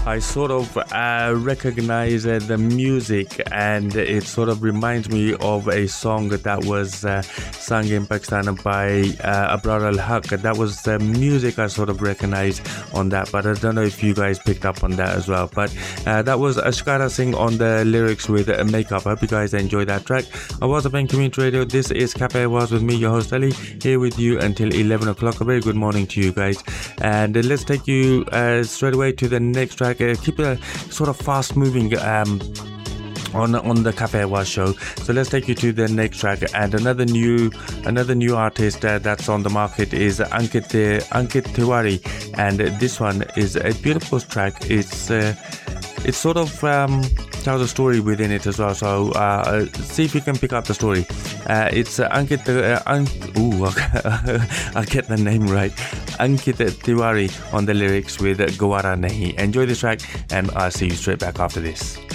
I sort of recognize the music, and it sort of reminds me of a song that was sung in Pakistan by Abrar al-Haq. That was the music I sort of recognize on that, but I don't know if you guys picked up on that as well. But that was Ashkara Singh on the lyrics with Makeup. I hope you guys enjoyed that track. I was up in Community Radio. This is Cafe Was with me, your host Ali, here with you until 11 o'clock. A very good morning to you guys. And let's take you straight away to the next track. Keep a sort of fast moving on the Cafe Awaz show. So let's take you to the next track, and another new artist that's on the market is Ankit Tiwari, and this one is a beautiful track. It's sort of tells a story within it as well, so see if you can pick up the story. It's Ankit I'll get the name right, Ankit Tiwari on the lyrics with Gawara Nahi. Enjoy this track, and I'll see you straight back after this.